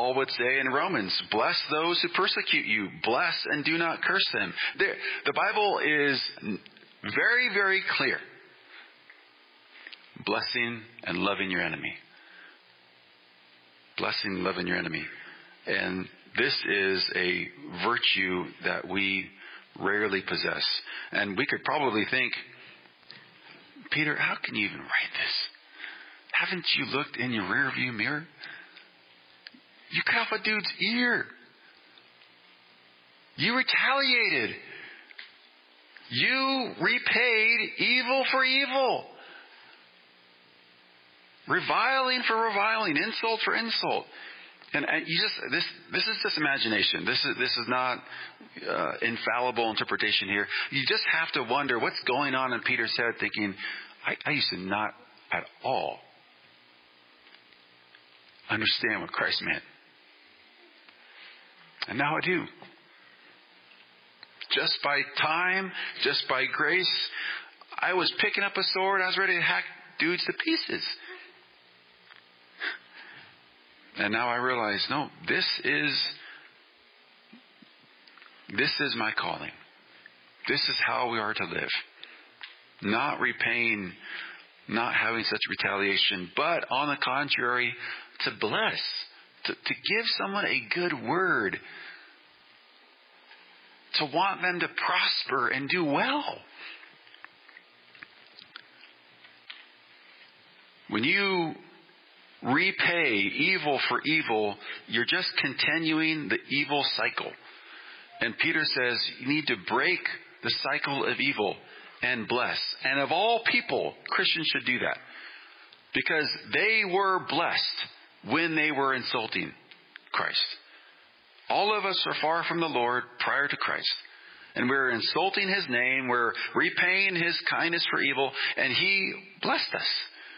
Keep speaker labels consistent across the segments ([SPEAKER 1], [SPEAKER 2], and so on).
[SPEAKER 1] Paul would say in Romans, bless those who persecute you. Bless and do not curse them. The Bible is very, very clear. Blessing and loving your enemy. Blessing and loving your enemy. And this is a virtue that we rarely possess. And we could probably think, Peter, how can you even write this? Haven't you looked in your rearview mirror? You cut off a dude's ear. You retaliated. You repaid evil for evil. Reviling for reviling. Insult for insult. And you just this is just imagination. This is not infallible interpretation here. You just have to wonder what's going on in Peter's head, thinking, I used to not at all understand what Christ meant. And now I do. Just by time, just by grace, I was picking up a sword. I was ready to hack dudes to pieces. And now I realize, no, this is my calling. This is how we are to live. Not repaying, not having such retaliation, but on the contrary, to bless, to give someone a good word, to want them to prosper and do well. When you repay evil for evil, you're just continuing the evil cycle. And Peter says you need to break the cycle of evil and bless. And of all people, Christians should do that. Because they were blessed when they were insulting Christ. All of us are far from the Lord prior to Christ. And we're insulting His name. We're repaying His kindness for evil. And He blessed us.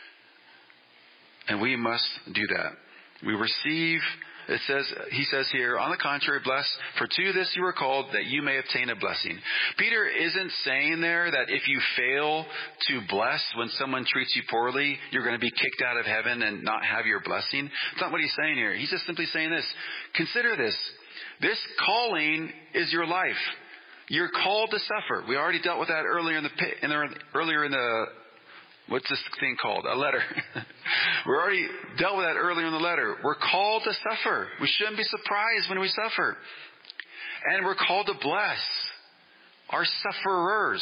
[SPEAKER 1] And we must do that. We receive, he says here, on the contrary, bless, for to this you were called, that you may obtain a blessing. Peter isn't saying there that if you fail to bless when someone treats you poorly, you're going to be kicked out of heaven and not have your blessing. That's not what he's saying here. He's just simply saying this. Consider this. This calling is your life. You're called to suffer. We already dealt with that earlier in the what's this thing called? A letter. We already dealt with that earlier in the letter. We're called to suffer. We shouldn't be surprised when we suffer. And we're called to bless our sufferers.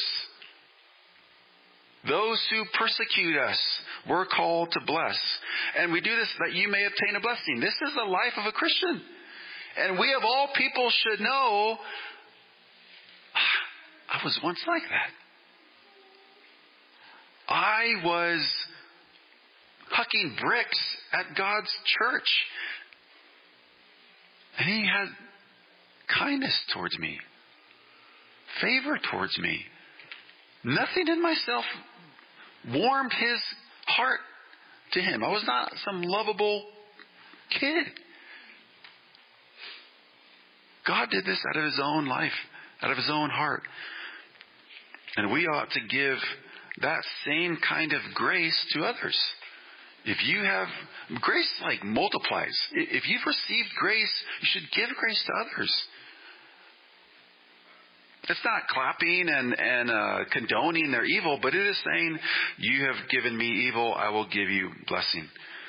[SPEAKER 1] Those who persecute us, we're called to bless. And we do this that you may obtain a blessing. This is the life of a Christian. And we of all people should know, I was once like that. I was hucking bricks at God's church. And He had kindness towards me. Favor towards me. Nothing in myself warmed His heart to Him. I was not some lovable kid. God did this out of His own life, out of His own heart. And we ought to give that same kind of grace to others. If you have grace, multiplies. If you've received grace, you should give grace to others. It's not clapping and condoning their evil, but it is saying, you have given me evil, I will give you blessing.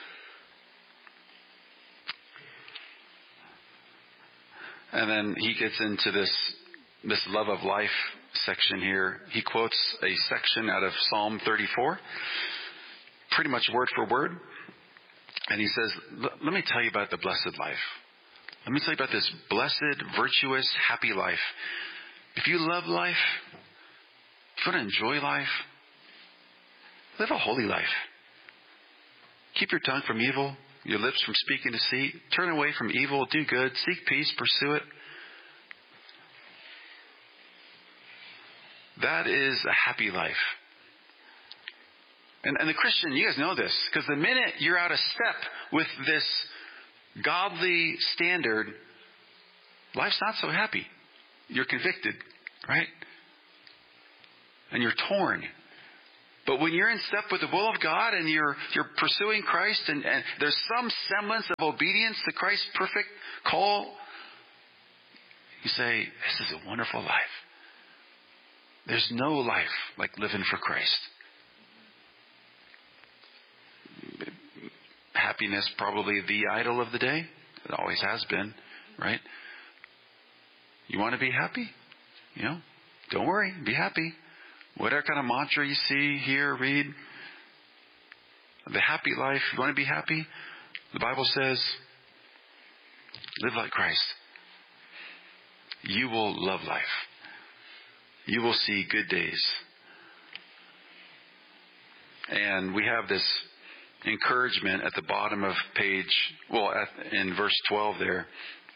[SPEAKER 1] And then he gets into this love of life section here. He quotes a section out of Psalm 34, pretty much word for word. And he says, let me tell you about the blessed life. Let me tell you about this blessed, virtuous, happy life. If you love life, if you want to enjoy life, live a holy life. Keep your tongue from evil, your lips from speaking deceit. Turn away from evil, do good, seek peace, pursue it. That is a happy life. And the Christian, you guys know this, because the minute you're out of step with this godly standard, life's not so happy. You're convicted, right? And you're torn. But when you're in step with the will of God and you're pursuing Christ and there's some semblance of obedience to Christ's perfect call, you say, this is a wonderful life. There's no life like living for Christ. Happiness, probably the idol of the day. It always has been, right? You want to be happy? Don't worry, be happy. Whatever kind of mantra you see, hear, read. The happy life, you want to be happy? The Bible says, live like Christ. You will love life. You will see good days. And we have this encouragement at the bottom of in verse 12 there.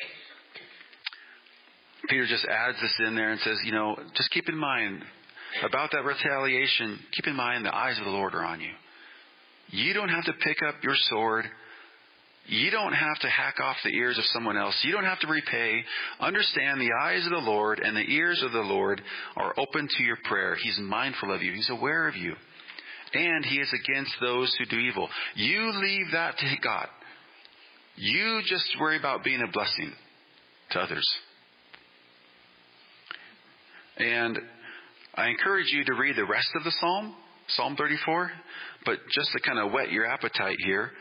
[SPEAKER 1] Peter just adds this in there and says, just keep in mind about that retaliation, keep in mind the eyes of the Lord are on you. You don't have to pick up your sword. You don't have to hack off the ears of someone else. You don't have to repay. Understand the eyes of the Lord and the ears of the Lord are open to your prayer. He's mindful of you. He's aware of you. And He is against those who do evil. You leave that to God. You just worry about being a blessing to others. And I encourage you to read the rest of the Psalm, Psalm 34, but just to kind of whet your appetite here.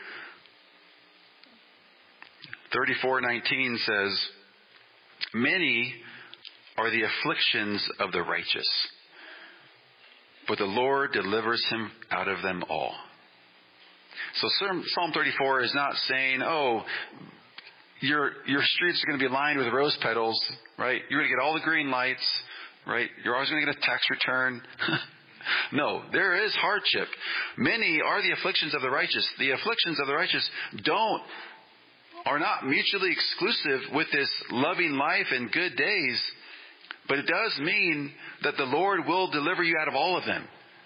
[SPEAKER 1] 34:19 says, many are the afflictions of the righteous, but the Lord delivers him out of them all. So Psalm 34 is not saying, your streets are going to be lined with rose petals, right? You're going to get all the green lights, right? You're always going to get a tax return. No, there is hardship. Many are the afflictions of the righteous. The afflictions of the righteous are not mutually exclusive with this loving life and good days, but it does mean that the Lord will deliver you out of all of them.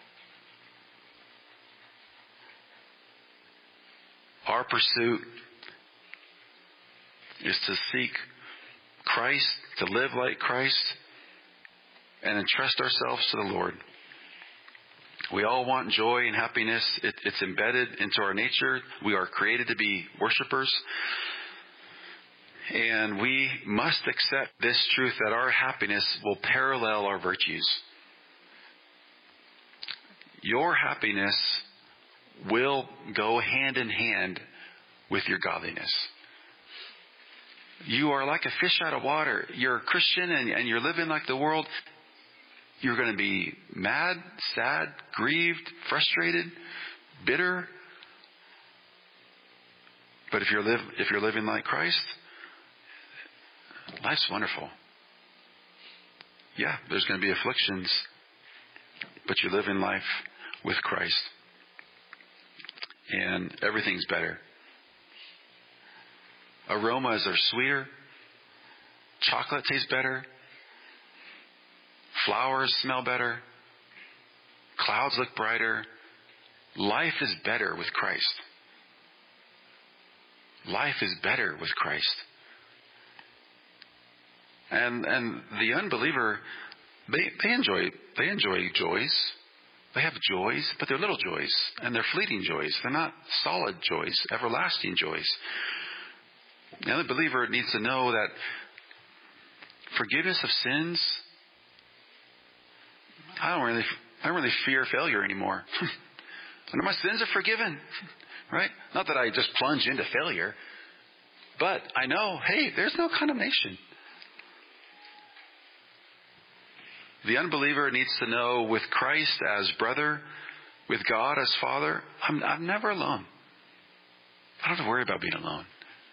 [SPEAKER 1] Our pursuit is to seek Christ, to live like Christ, and entrust ourselves to the Lord. We all want joy and happiness. It's embedded into our nature. We are created to be worshipers. And we must accept this truth that our happiness will parallel our virtues. Your happiness will go hand in hand with your godliness. You are like a fish out of water. You're a Christian and you're living like the world. You're going to be mad, sad, grieved, frustrated, bitter. But if you're living like Christ, life's wonderful. Yeah, there's going to be afflictions, but you're living life with Christ. And everything's better. Aromas are sweeter. Chocolate tastes better. Flowers smell better. Clouds look brighter. Life is better with Christ. Life is better with Christ. And the unbeliever, they enjoy joys. They have joys, but they're little joys, and they're fleeting joys. They're not solid joys, everlasting joys. The unbeliever needs to know that forgiveness of sins, I don't really fear failure anymore. I know my sins are forgiven, right? Not that I just plunge into failure, but I know, hey, there's no condemnation. The unbeliever needs to know with Christ as brother, with God as Father, I'm never alone. I don't have to worry about being alone.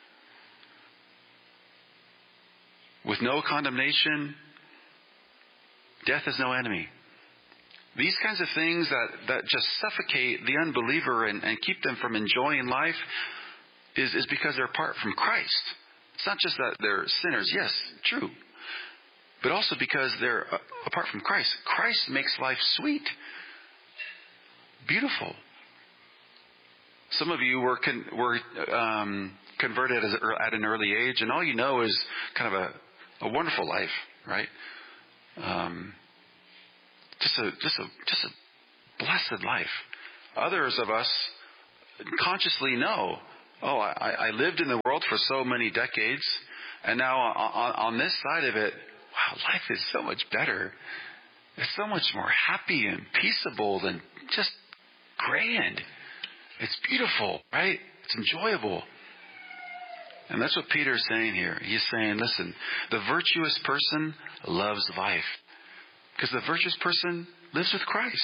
[SPEAKER 1] With no condemnation, death is no enemy. These kinds of things that just suffocate the unbeliever and keep them from enjoying life is because they're apart from Christ. It's not just that they're sinners. Yes, true. But also because they're apart from Christ. Christ makes life sweet, beautiful. Some of you were converted at an early age, and all you know is kind of a wonderful life, right? Just a blessed life. Others of us consciously know, I lived in the world for so many decades, and now on this side of it, wow, life is so much better. It's so much more happy and peaceable than just grand. It's beautiful, right? It's enjoyable. And that's what Peter's saying here. He's saying, listen, the virtuous person loves life because the virtuous person lives with Christ.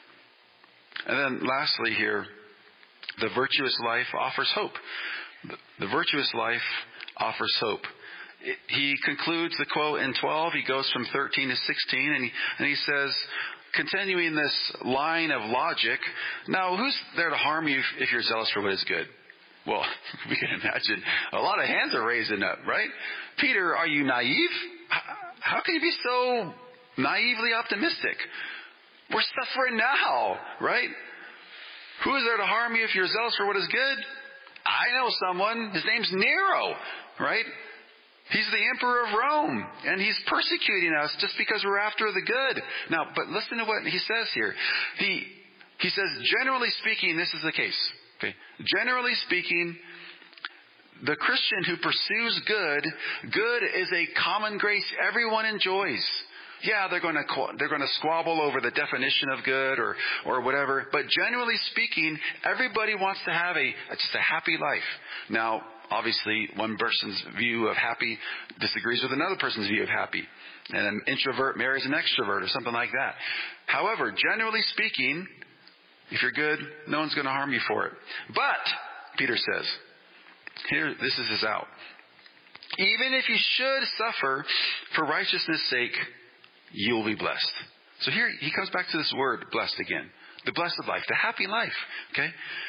[SPEAKER 1] And then lastly here, the virtuous life offers hope. The virtuous life offers hope. He concludes the quote in 12. He goes from 13 to 16, and he says, continuing this line of logic, now who's there to harm you if you're zealous for what is good? Well, we can imagine a lot of hands are raising up, right? Peter, are you naive? How can you be so naively optimistic? We're suffering now, right? Who is there to harm you if you're zealous for what is good? I know someone. His name's Nero, right? He's the emperor of Rome, and he's persecuting us just because we're after the good. Now, but listen to what he says here. He says, generally speaking, this is the case. Okay? Generally speaking, the Christian who pursues good is a common grace everyone enjoys. Yeah, they're going to squabble over the definition of good or whatever. But generally speaking, everybody wants to have just a happy life. Now, obviously, one person's view of happy disagrees with another person's view of happy. And an introvert marries an extrovert or something like that. However, generally speaking, if you're good, no one's going to harm you for it. But, Peter says, here, this is his out. Even if you should suffer for righteousness' sake, you will be blessed. So here he comes back to this word, blessed again. The blessed life, the happy life. Okay?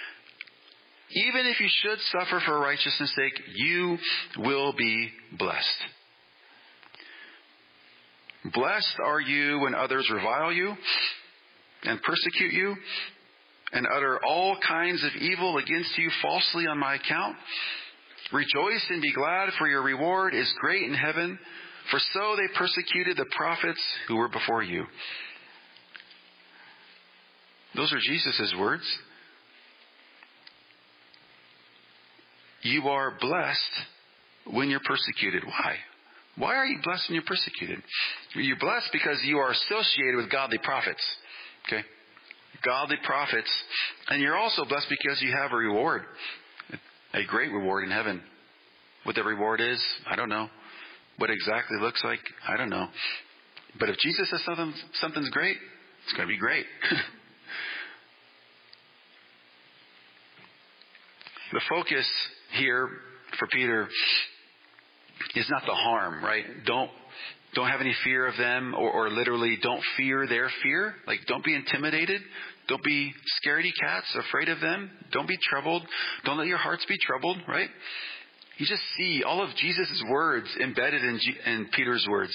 [SPEAKER 1] Even if you should suffer for righteousness' sake, you will be blessed. Blessed are you when others revile you and persecute you and utter all kinds of evil against you falsely on my account. Rejoice and be glad, for your reward is great in heaven. For so they persecuted the prophets who were before you. Those are Jesus' words. You are blessed when you're persecuted. Why? Why are you blessed when you're persecuted? You're blessed because you are associated with godly prophets. Okay? Godly prophets. And you're also blessed because you have a reward. A great reward in heaven. What the reward is, I don't know. What it exactly looks like, I don't know. But if Jesus says something's great, it's going to be great. The focus here for Peter is not the harm, right? Don't have any fear of them, or literally don't fear their fear. Like, don't be intimidated. Don't be scaredy cats, afraid of them. Don't be troubled. Don't let your hearts be troubled, right? You just see all of Jesus' words embedded in Peter's words.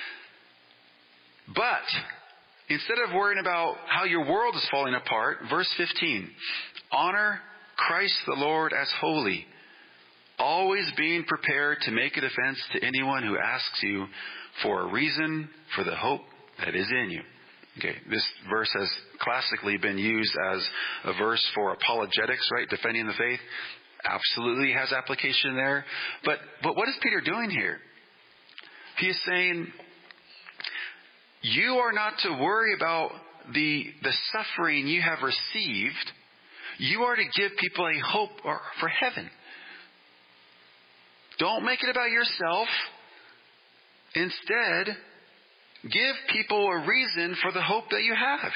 [SPEAKER 1] But instead of worrying about how your world is falling apart, verse 15, honor Christ the Lord as holy, always being prepared to make a defense to anyone who asks you for a reason for the hope that is in you. Okay, this verse has classically been used as a verse for apologetics, right? Defending the faith. Absolutely has application there. But what is Peter doing here? He is saying, you are not to worry about the suffering you have received. You are to give people a hope for heaven. Don't make it about yourself. Instead, give people a reason for the hope that you have.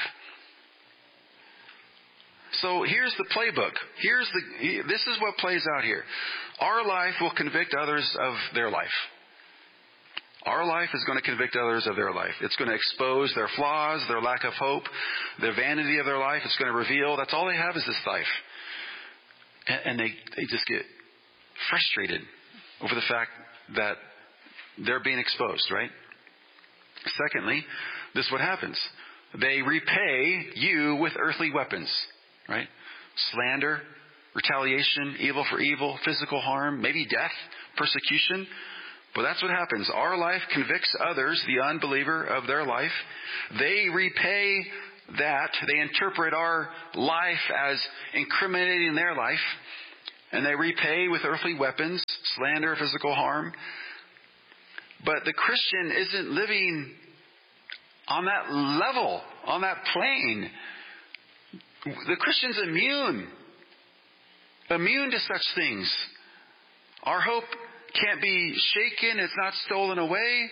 [SPEAKER 1] So here's the playbook. This is what plays out here. Our life will convict others of their life. Our life is going to convict others of their life. It's going to expose their flaws, their lack of hope, the vanity of their life. It's going to reveal that's all they have is this life. And they just get frustrated over the fact that they're being exposed, right? Secondly, this is what happens. They repay you with earthly weapons. Right? Slander, retaliation, evil for evil, physical harm, maybe death, persecution. But that's what happens. Our life convicts others, the unbeliever, of their life. They repay that, they interpret our life as incriminating their life, and they repay with earthly weapons, slander, physical harm. But the Christian isn't living on that level, on that plane. The Christian's immune to such things. Our hope can't be shaken. It's not stolen away.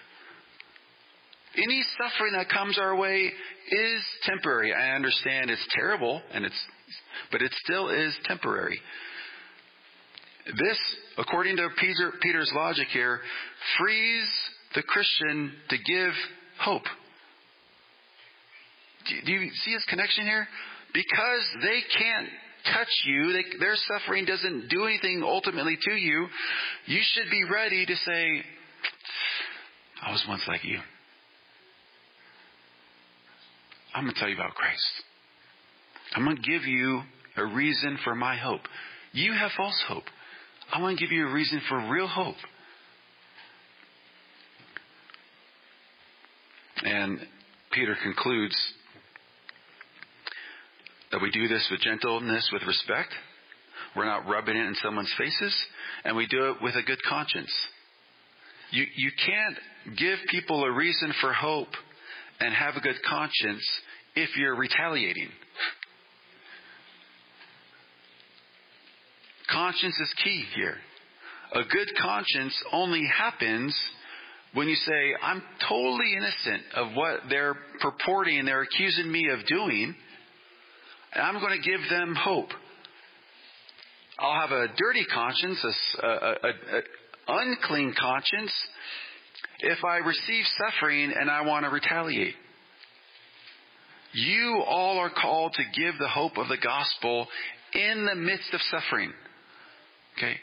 [SPEAKER 1] Any suffering that comes our way is temporary. I understand it's terrible, but it still is temporary. This, according to Peter's logic here, frees the Christian to give hope. Do you see his connection here? Because they can't touch you, their suffering doesn't do anything ultimately to you, you should be ready to say, I was once like you. I'm going to tell you about Christ. I'm going to give you a reason for my hope. You have false hope. I want to give you a reason for real hope. And Peter concludes that we do this with gentleness, with respect. We're not rubbing it in someone's faces. And we do it with a good conscience. You can't give people a reason for hope and have a good conscience if you're retaliating. Conscience is key here. A good conscience only happens when you say, I'm totally innocent of what they're purporting, they're accusing me of doing, and I'm going to give them hope. I'll have a dirty conscience, an unclean conscience, if I receive suffering and I want to retaliate. You all are called to give the hope of the gospel in the midst of suffering. Okay?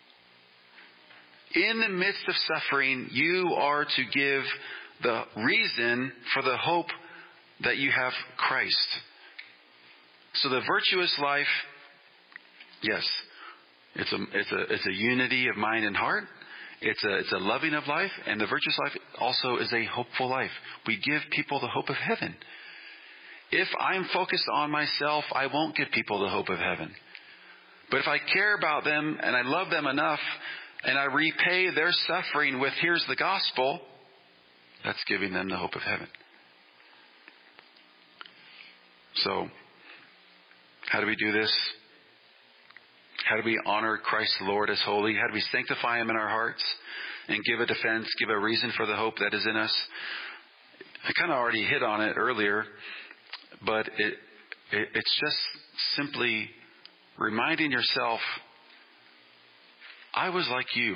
[SPEAKER 1] In the midst of suffering, you are to give the reason for the hope that you have Christ. So the virtuous life, yes, it's a unity of mind and heart. It's a loving of life, and the virtuous life also is a hopeful life. We give people the hope of heaven. If I'm focused on myself, I won't give people the hope of heaven. But if I care about them and I love them enough and I repay their suffering with here's the gospel, that's giving them the hope of heaven. So, how do we do this? How do we honor Christ the Lord as holy? How do we sanctify Him in our hearts and give a defense, give a reason for the hope that is in us? I kind of already hit on it earlier, but it's just simply reminding yourself, I was like you.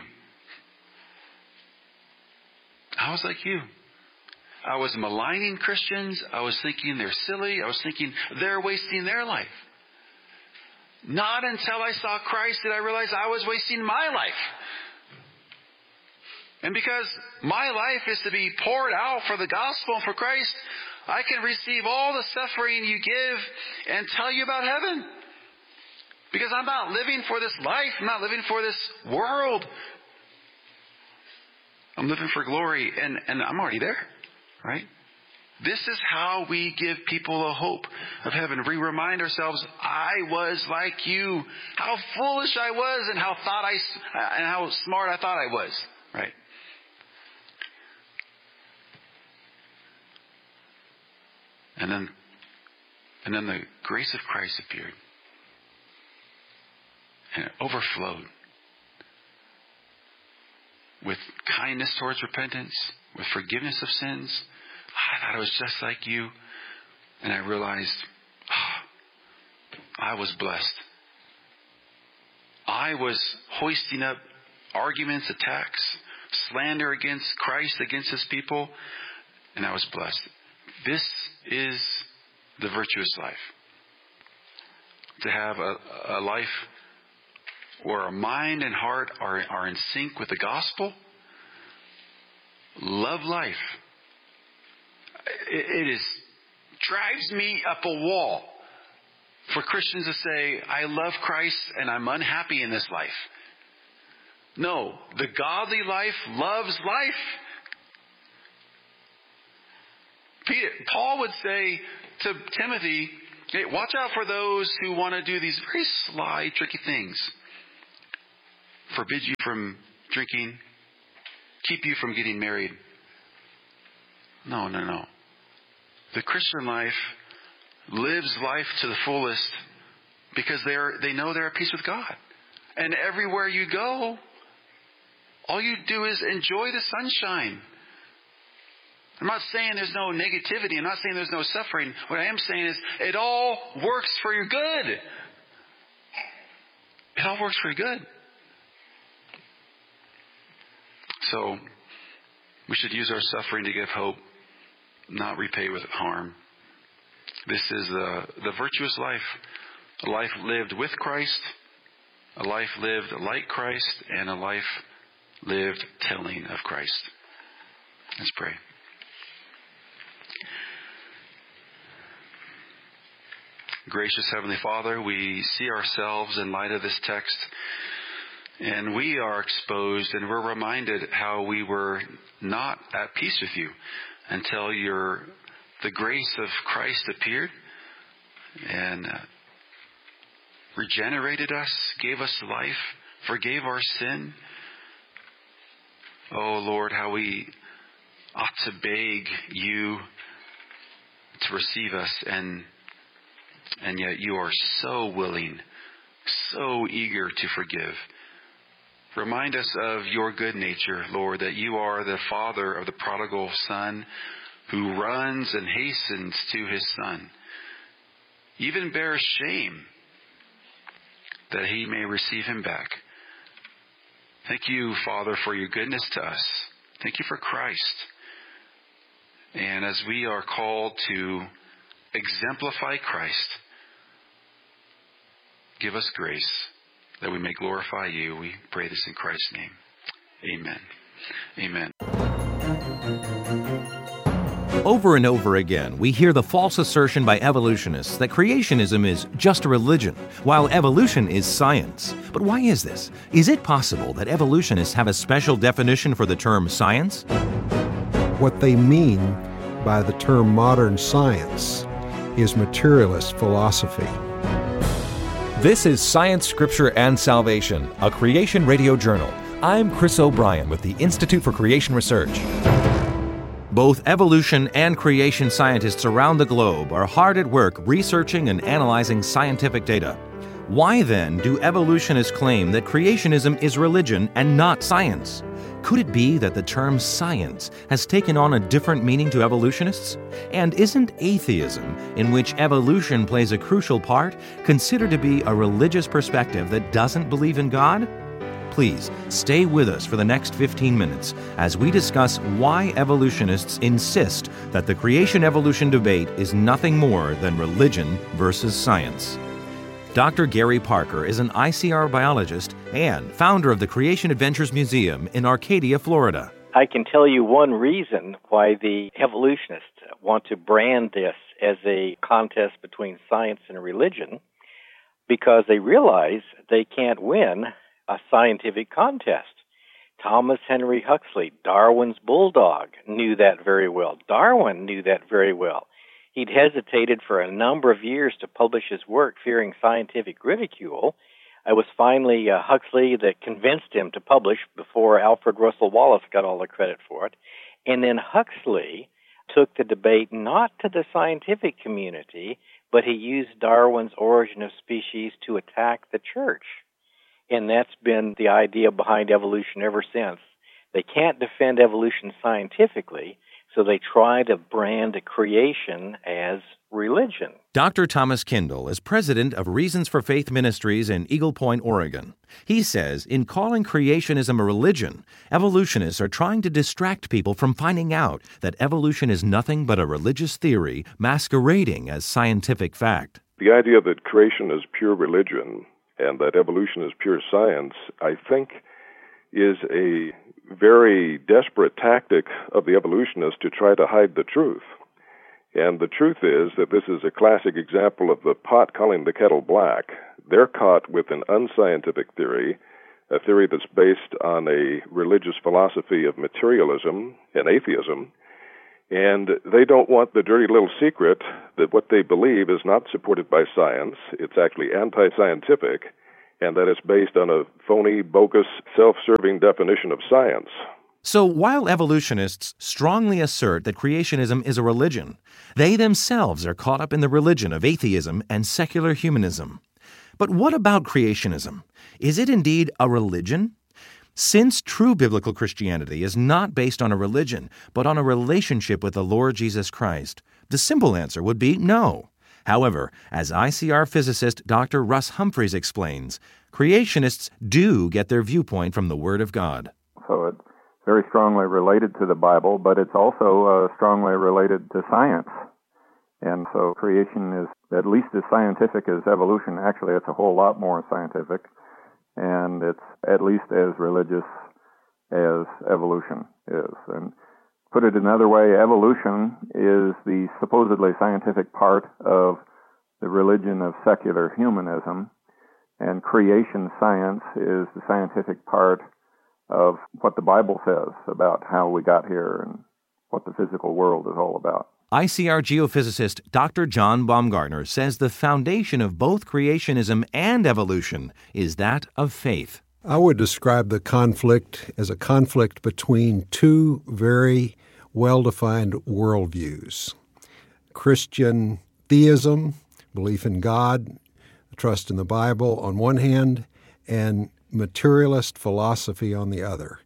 [SPEAKER 1] I was like you. I was maligning Christians. I was thinking they're silly. I was thinking they're wasting their life. Not until I saw Christ did I realize I was wasting my life. And because my life is to be poured out for the gospel and for Christ, I can receive all the suffering you give and tell you about heaven. Because I'm not living for this life. I'm not living for this world. I'm living for glory, and I'm already there, right? This is how we give people a hope of heaven. We remind ourselves, I was like you. How foolish I was, and how smart I thought I was, right? And then the grace of Christ appeared. And it overflowed with kindness towards repentance, with forgiveness of sins. I thought I was just like you. And I realized, I was blessed. I was hoisting up arguments, attacks, slander against Christ, against His people. And I was blessed. This is the virtuous life. To have a life where our mind and heart are in sync with the gospel. Love life. It drives me up a wall for Christians to say, I love Christ and I'm unhappy in this life. No, the godly life loves life. Paul would say, to Timothy, hey, watch out for those who want to do these very sly, tricky things. Forbid you from drinking, keep you from getting married. No. The Christian life lives life to the fullest because they know they're at peace with God. And everywhere you go, all you do is enjoy the sunshine. I'm not saying there's no negativity. I'm not saying there's no suffering. What I am saying is it all works for your good. It all works for your good. So we should use our suffering to give hope, not repay with harm. This is the virtuous life. A life lived with Christ, a life lived like Christ, and a life lived telling of Christ. Let's pray. Gracious Heavenly Father, we see ourselves in light of this text, and we are exposed and we're reminded how we were not at peace with you until the grace of Christ appeared and regenerated us, gave us life, forgave our sin. Oh Lord, how we ought to beg you to receive us, and yet you are so willing, so eager to forgive. Remind us of your good nature, Lord, that you are the Father of the prodigal son who runs and hastens to his son, even bears shame that he may receive him back. Thank you, Father, for your goodness to us. Thank you for Christ. And as we are called to exemplify Christ, give us grace that we may glorify you. We pray this in Christ's name. Amen.
[SPEAKER 2] Over and over again, we hear the false assertion by evolutionists that creationism is just a religion, while evolution is science. But why is this? Is it possible that evolutionists have a special definition for the term science?
[SPEAKER 3] What they mean by the term modern science is materialist philosophy.
[SPEAKER 2] This is Science, Scripture, and Salvation, a Creation Radio journal. I'm Chris O'Brien with the Institute for Creation Research. Both evolution and creation scientists around the globe are hard at work researching and analyzing scientific data. Why then do evolutionists claim that creationism is religion and not science? Could it be that the term science has taken on a different meaning to evolutionists? And isn't atheism, in which evolution plays a crucial part, considered to be a religious perspective that doesn't believe in God? Please stay with us for the next 15 minutes as we discuss why evolutionists insist that the creation-evolution debate is nothing more than religion versus science. Dr. Gary Parker is an ICR biologist and founder of the Creation Adventures Museum in Arcadia, Florida.
[SPEAKER 4] I can tell you one reason why the evolutionists want to brand this as a contest between science and religion, because they realize they can't win a scientific contest. Thomas Henry Huxley, Darwin's bulldog, knew that very well. Darwin knew that very well. He'd hesitated for a number of years to publish his work, fearing scientific ridicule. It was finally Huxley that convinced him to publish before Alfred Russel Wallace got all the credit for it. And then Huxley took the debate not to the scientific community, but he used Darwin's Origin of Species to attack the church. And that's been the idea behind evolution ever since. They can't defend evolution scientifically, so they try to brand creation as religion.
[SPEAKER 2] Dr. Thomas Kindle is president of Reasons for Faith Ministries in Eagle Point, Oregon. He says in calling creationism a religion, evolutionists are trying to distract people from finding out that evolution is nothing but a religious theory masquerading as scientific fact.
[SPEAKER 5] The idea that creation is pure religion and that evolution is pure science, I think, is a very desperate tactic of the evolutionists to try to hide the truth. And the truth is that this is a classic example of the pot calling the kettle black. They're caught with an unscientific theory, a theory that's based on a religious philosophy of materialism and atheism, And they don't want the dirty little secret that what they believe is not supported by science. It's actually anti-scientific, and that it's based on a phony, bogus, self-serving definition of science.
[SPEAKER 2] So while evolutionists strongly assert that creationism is a religion, they themselves are caught up in the religion of atheism and secular humanism. But what about creationism? Is it indeed a religion? Since true biblical Christianity is not based on a religion, but on a relationship with the Lord Jesus Christ, the simple answer would be no. However, as ICR physicist Dr. Russ Humphreys explains, creationists do get their viewpoint from the Word of God.
[SPEAKER 6] So it's very strongly related to the Bible, but it's also strongly related to science. And so creation is at least as scientific as evolution. Actually, it's a whole lot more scientific. And it's at least as religious as evolution is. And put it another way, evolution is the supposedly scientific part of the religion of secular humanism, and creation science is the scientific part of what the Bible says about how we got here and what the physical world is all about.
[SPEAKER 2] ICR geophysicist Dr. John Baumgartner says the foundation of both creationism and evolution is that of faith.
[SPEAKER 3] I would describe the conflict as a conflict between two very well-defined worldviews. Christian theism, belief in God, trust in the Bible on one hand, and materialist philosophy on the other.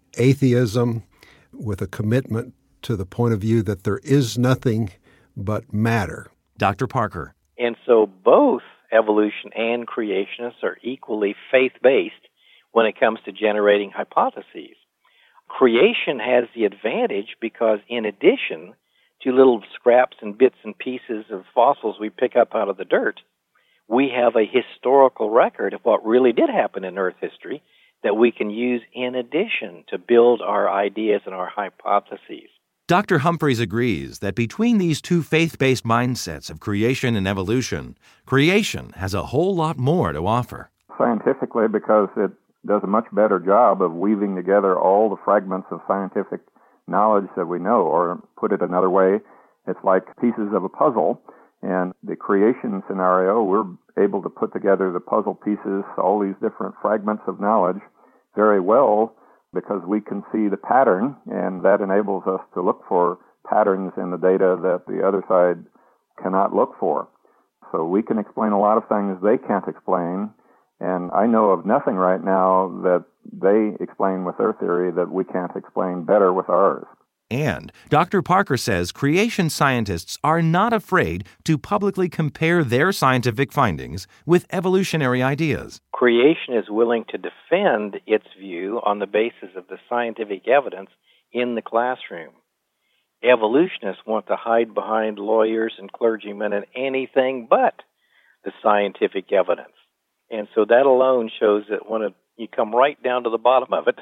[SPEAKER 3] Atheism with a commitment to the point of view that there is nothing but matter.
[SPEAKER 2] Dr. Parker.
[SPEAKER 4] And so both evolution and creationists are equally faith-based when it comes to generating hypotheses. Creation has the advantage because in addition to little scraps and bits and pieces of fossils we pick up out of the dirt, we have a historical record of what really did happen in Earth history that we can use in addition to build our ideas and our hypotheses.
[SPEAKER 2] Dr. Humphreys agrees that between these two faith-based mindsets of creation and evolution, creation has a whole lot more to offer.
[SPEAKER 6] Scientifically, because it does a much better job of weaving together all the fragments of scientific knowledge that we know, or put it another way, it's like pieces of a puzzle. And the creation scenario, we're able to put together the puzzle pieces, all these different fragments of knowledge, very well, because we can see the pattern, and that enables us to look for patterns in the data that the other side cannot look for. So we can explain a lot of things they can't explain, and I know of nothing right now that they explain with their theory that we can't explain better with ours.
[SPEAKER 2] And Dr. Parker says creation scientists are not afraid to publicly compare their scientific findings with evolutionary ideas.
[SPEAKER 4] Creation is willing to defend its view on the basis of the scientific evidence in the classroom. Evolutionists want to hide behind lawyers and clergymen and anything but the scientific evidence. And so that alone shows that when you come right down to the bottom of it,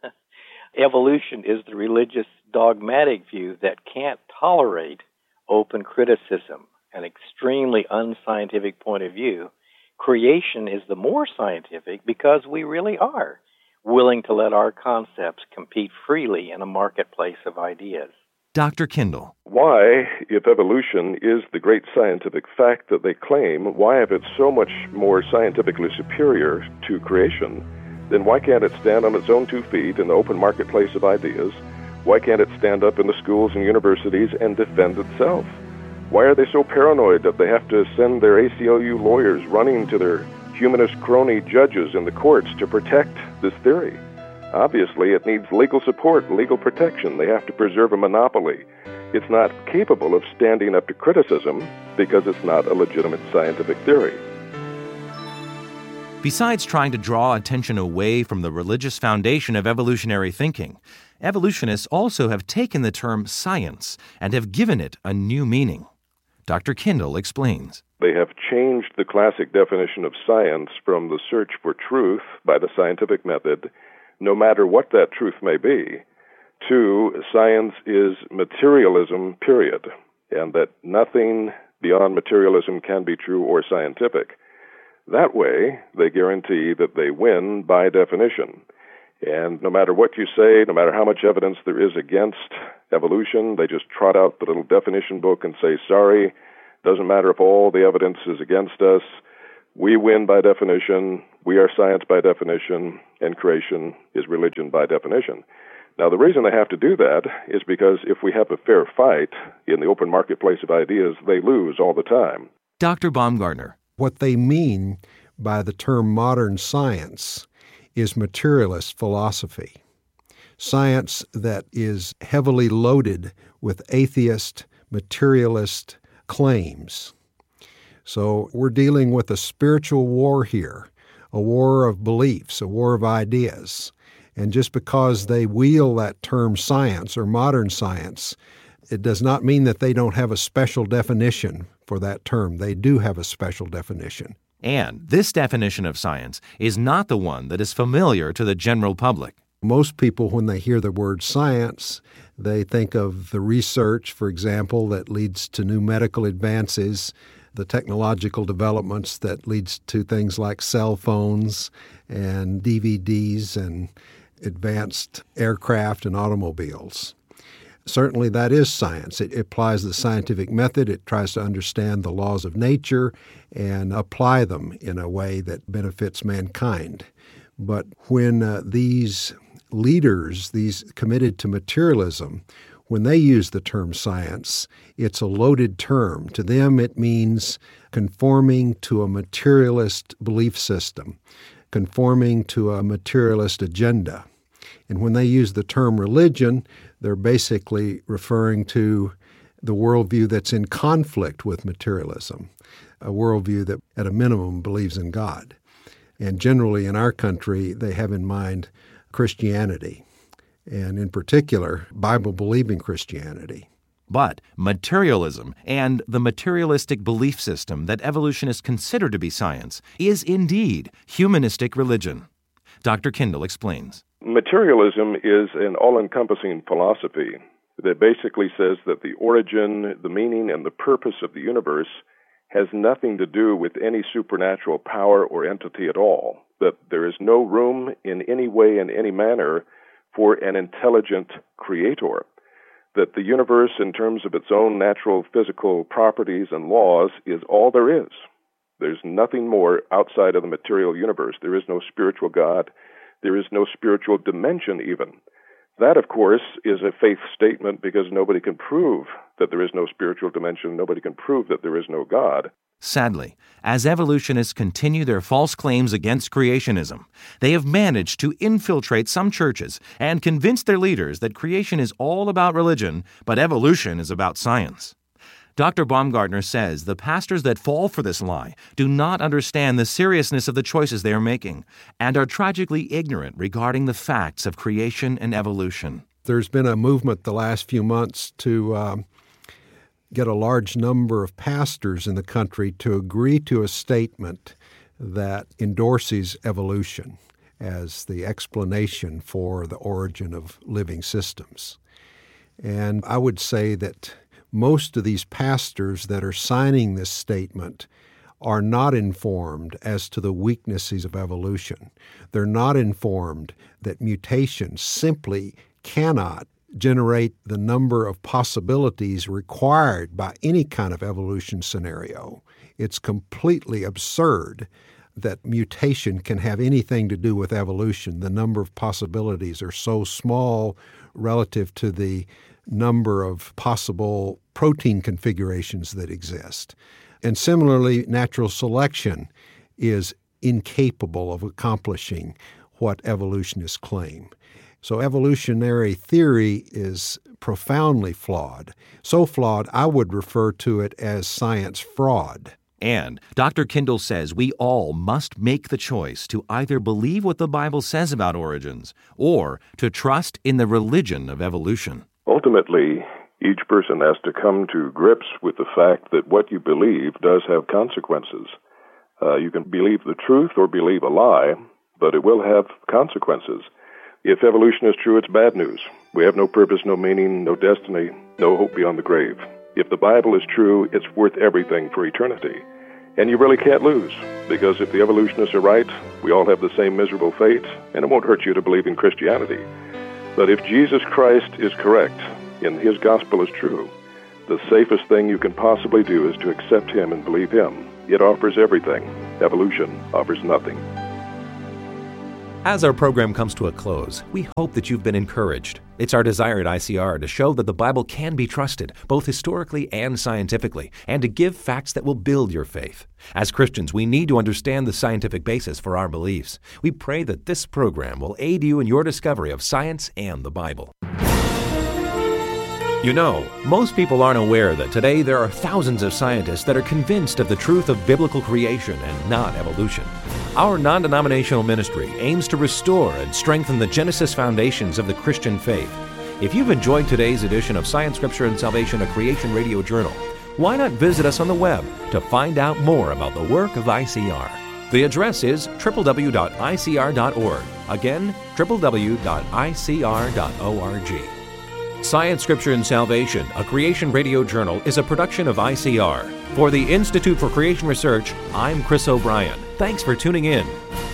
[SPEAKER 4] evolution is the religious dogmatic view that can't tolerate open criticism, an extremely unscientific point of view. Creation is the more scientific because we really are willing to let our concepts compete freely in a marketplace of ideas.
[SPEAKER 2] Dr. Kindle.
[SPEAKER 5] Why, if evolution is the great scientific fact that they claim, why, if it's so much more scientifically superior to creation, then why can't it stand on its own 2 feet in the open marketplace of ideas? Why can't it stand up in the schools and universities and defend itself? Why are they so paranoid that they have to send their ACLU lawyers running to their humanist crony judges in the courts to protect this theory? Obviously, it needs legal support, legal protection. They have to preserve a monopoly. It's not capable of standing up to criticism because it's not a legitimate scientific theory.
[SPEAKER 2] Besides trying to draw attention away from the religious foundation of evolutionary thinking, evolutionists also have taken the term science and have given it a new meaning. Dr. Kindle explains.
[SPEAKER 5] They have changed the classic definition of science from the search for truth by the scientific method, no matter what that truth may be, to science is materialism, period, and that nothing beyond materialism can be true or scientific. That way, they guarantee that they win by definition. And no matter what you say, no matter how much evidence there is against evolution, they just trot out the little definition book and say, sorry, doesn't matter if all the evidence is against us. We win by definition, we are science by definition, and creation is religion by definition. Now, the reason they have to do that is because if we have a fair fight in the open marketplace of ideas, they lose all the time.
[SPEAKER 2] Dr. Baumgartner.
[SPEAKER 3] What they mean by the term modern science is materialist philosophy. Science that is heavily loaded with atheist, materialist claims. So we're dealing with a spiritual war here, a war of beliefs, a war of ideas. And just because they wield that term science or modern science, it does not mean that they don't have a special definition for that term. They do have a special definition.
[SPEAKER 2] And this definition of science is not the one that is familiar to the general public.
[SPEAKER 3] Most people, when they hear the word science, they think of the research, for example, that leads to new medical advances, the technological developments that leads to things like cell phones and DVDs and advanced aircraft and automobiles. Certainly that is science. It applies the scientific method. It tries to understand the laws of nature and apply them in a way that benefits mankind. But when these leaders, these committed to materialism, when they use the term science, it's a loaded term. To them, it means conforming to a materialist belief system, conforming to a materialist agenda. And when they use the term religion, they're basically referring to the worldview that's in conflict with materialism, a worldview that, at a minimum, believes in God. And generally in our country, they have in mind Christianity, and in particular, Bible-believing Christianity.
[SPEAKER 2] But materialism and the materialistic belief system that evolutionists consider to be science is indeed humanistic religion. Dr. Kindle explains.
[SPEAKER 5] Materialism is an all-encompassing philosophy that basically says that the origin, the meaning, and the purpose of the universe has nothing to do with any supernatural power or entity at all, that there is no room in any way, in any manner, for an intelligent creator, that the universe, in terms of its own natural physical properties and laws, is all there is. There's nothing more outside of the material universe. There is no spiritual God. There is no spiritual dimension even. That, of course, is a faith statement because nobody can prove that there is no spiritual dimension. Nobody can prove that there is no God.
[SPEAKER 2] Sadly, as evolutionists continue their false claims against creationism, they have managed to infiltrate some churches and convince their leaders that creation is all about religion, but evolution is about science. Dr. Baumgartner says the pastors that fall for this lie do not understand the seriousness of the choices they are making and are tragically ignorant regarding the facts of creation and evolution.
[SPEAKER 3] There's been a movement the last few months to get a large number of pastors in the country to agree to a statement that endorses evolution as the explanation for the origin of living systems. And I would say that most of these pastors that are signing this statement are not informed as to the weaknesses of evolution. They're not informed that mutation simply cannot generate the number of possibilities required by any kind of evolution scenario. It's completely absurd that mutation can have anything to do with evolution. The number of possibilities are so small relative to the number of possible protein configurations that exist. And similarly, natural selection is incapable of accomplishing what evolutionists claim. So evolutionary theory is profoundly flawed. So flawed, I would refer to it as science fraud.
[SPEAKER 2] And Dr. Kindle says we all must make the choice to either believe what the Bible says about origins or to trust in the religion of evolution.
[SPEAKER 5] Ultimately, each person has to come to grips with the fact that what you believe does have consequences. You can believe the truth or believe a lie, but it will have consequences. If evolution is true, it's bad news. We have no purpose, no meaning, no destiny, no hope beyond the grave. If the Bible is true, it's worth everything for eternity. And you really can't lose, because if the evolutionists are right, we all have the same miserable fate, and it won't hurt you to believe in Christianity. But if Jesus Christ is correct, and His gospel is true, the safest thing you can possibly do is to accept Him and believe Him. It offers everything. Evolution offers nothing.
[SPEAKER 2] As our program comes to a close, we hope that you've been encouraged. It's our desire at ICR to show that the Bible can be trusted, both historically and scientifically, and to give facts that will build your faith. As Christians, we need to understand the scientific basis for our beliefs. We pray that this program will aid you in your discovery of science and the Bible. You know, most people aren't aware that today there are thousands of scientists that are convinced of the truth of biblical creation and not evolution. Our non-denominational ministry aims to restore and strengthen the Genesis foundations of the Christian faith. If you've enjoyed today's edition of Science, Scripture, and Salvation, a Creation Radio Journal, why not visit us on the web to find out more about the work of ICR? The address is www.icr.org. Again, www.icr.org. Science, Scripture, and Salvation, a Creation Radio Journal, is a production of ICR. For the Institute for Creation Research, I'm Chris O'Brien. Thanks for tuning in.